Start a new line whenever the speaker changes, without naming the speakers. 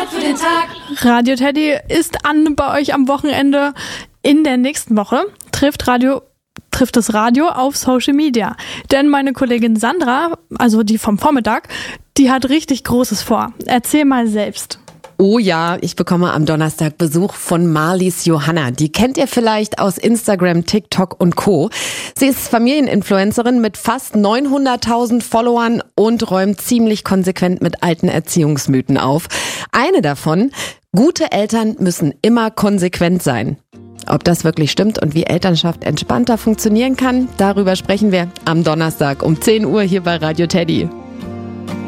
für den Tag.
Radio Teddy ist an bei euch am Wochenende. In der nächsten Woche trifft das Radio auf Social Media. Denn meine Kollegin Sandra, also die vom Vormittag, die hat richtig Großes vor. Erzähl mal selbst.
Oh ja, ich bekomme am Donnerstag Besuch von Marlies Johanna. Die kennt ihr vielleicht aus Instagram, TikTok und Co. Sie ist Familieninfluencerin mit fast 900.000 Followern und räumt ziemlich konsequent mit alten Erziehungsmythen auf. Eine davon: Gute Eltern müssen immer konsequent sein. Ob das wirklich stimmt und wie Elternschaft entspannter funktionieren kann, darüber sprechen wir am Donnerstag um 10 Uhr hier bei Radio Teddy.